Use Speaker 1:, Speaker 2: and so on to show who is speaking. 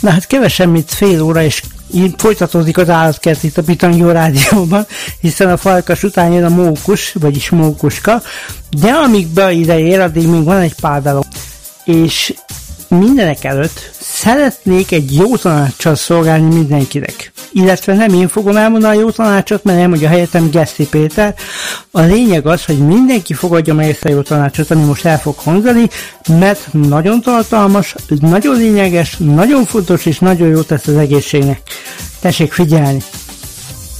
Speaker 1: Na hát kevesebb, mint fél óra, és folytatódik az állatkert itt a Pitangó Rádióban, hiszen a farkas után jön a mókus, vagyis mókuska, de amíg ide ér, addig még van egy pár dalom. És mindenek előtt szeretnék egy jó tanácssal szolgálni mindenkinek. Illetve nem én fogom elmondani a jó tanácsot, mert elmondja helyettem Geszti Péter. A lényeg az, hogy mindenki fogadja meg ezt a jó tanácsot, ami most el fog hangzani, mert nagyon tartalmas, nagyon lényeges, nagyon fontos és nagyon jó tesz az egészségnek. Tessék figyelni!